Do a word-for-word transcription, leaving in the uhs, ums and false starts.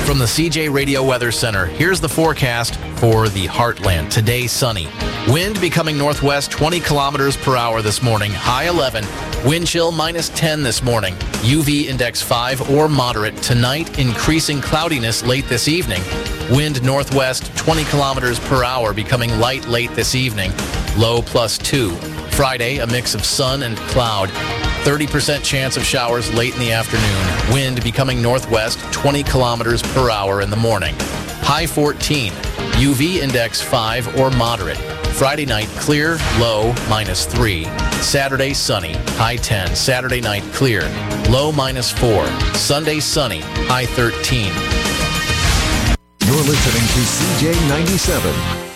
From the C J Radio Weather Center, here's the forecast for the Heartland. Today, sunny. Wind becoming northwest twenty kilometers per hour this morning, high eleven. Wind chill minus ten this morning. U V index five or moderate. Tonight, increasing cloudiness late this evening. Wind northwest twenty kilometers per hour, becoming light late this evening. Low plus two. Friday, a mix of sun and cloud. thirty percent chance of showers late in the afternoon. Wind becoming northwest twenty kilometers per hour in the morning. High fourteen. U V index five or moderate. Friday night, clear, low, minus three. Saturday, sunny, high ten. Saturday night, clear, low, minus four. Sunday, sunny, high thirteen. You're listening to C J ninety-seven.